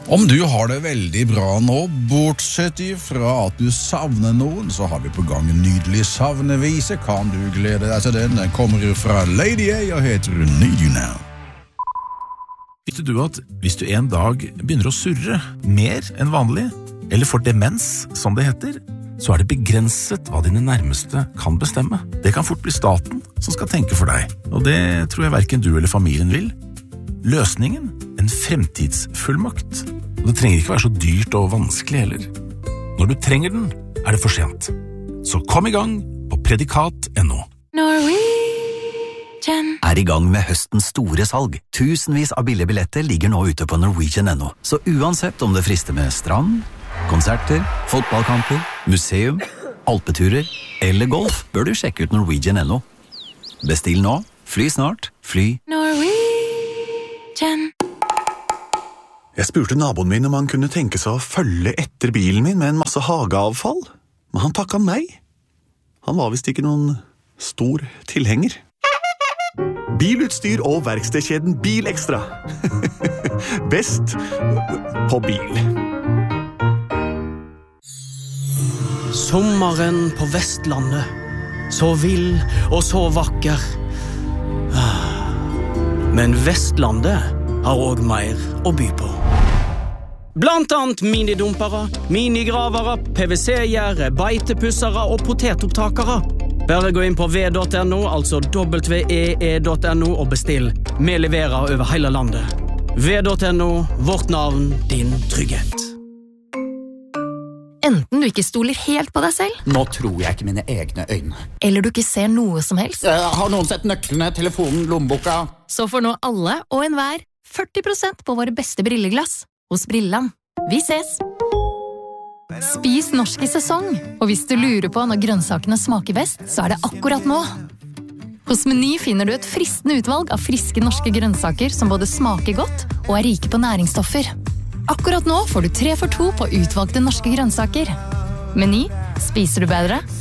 Om du har det veldig bra nå, bortsett fra at du savner noen, så har vi på gang en nydelig savnevise. Kan du glede deg til den? Den kommer fra Lady A og heter Need You Now. Visste du at hvis du en dag begynner å surre mer enn vanlig, eller får demens, som det heter, så er det begrenset hva dine nærmeste kan bestemme. Det kan fort bli staten som skal tenke for deg, og det tror jeg hverken du eller familien vil. Løsningen? En fremtidsfullmakt. Og det trenger ikke være så dyrt og vanskelig heller. Når du trenger den, er det for sent. Så kom i gang på predikat.no. Norwegian er i gang med høstens store salg. Tusenvis av billige billetter ligger nå ute på Norwegian.no. Så uansett om det frister med strand, konserter, fotballkamper, museum, alpeturer eller golf, bør du sjekke ut Norwegian.no. Bestill nå, fly snart, fly Norwegian. Jeg spurte naboen min om han kunne tenke seg å følge etter bilen min med en masse hageavfall, men han takket nei. Han var vist ikke noen stor tilhenger. Bilutstyr og verkstedkjeden Bilekstra. Best på bil. Sommeren på Vestlandet, så vill og så vakker. Men Vestlandet har også mer å by på. Blant annet minidumpere, minigravere, PVC-gjerde, beitepussere og potetopptakere. Bare gå inn på v.no, altså www.e.no og bestill. Vi leverer over hele landet. v.no, vårt navn, din trygghet. Enten du ikke stoler helt på deg selv, Nå tror jeg ikke mine egne øyne. eller du ikke ser noe som helst, Har noen sett nøklene, telefonen, lommeboka? så får nå alle og enhver 40% på våre beste brilleglass hos Brillam. Vi ses! Spis norsk i sesong, og hvis du lurer på når grønnsakene smaker best, så er det akkurat nå. Hos Meny finner du et fristende utvalg av friske norske grønnsaker som både smaker godt og er rike på næringsstoffer. Akkurat nå får du 3 for 2 på utvalgte norske grønnsaker. Meny, spiser du bedre,